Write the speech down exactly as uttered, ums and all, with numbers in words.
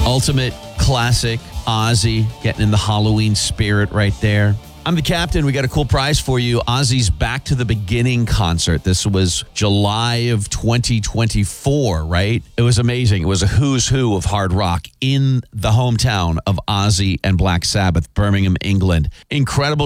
Ultimate classic Ozzy, getting in the Halloween spirit right there. I'm the captain. We got a cool prize for you. Ozzy's Back to the Beginning concert. This was July of twenty twenty-four, right? It was amazing. It was a who's who of hard rock in the hometown of Ozzy and Black Sabbath, Birmingham, England. Incredible